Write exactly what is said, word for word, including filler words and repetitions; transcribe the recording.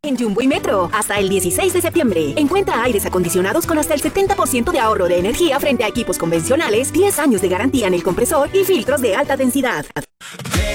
En Jumbo y Metro, hasta el dieciséis de septiembre. Encuentra aires acondicionados con hasta el setenta por ciento de ahorro de energía frente a equipos convencionales, diez años de garantía en el compresor y filtros de alta densidad.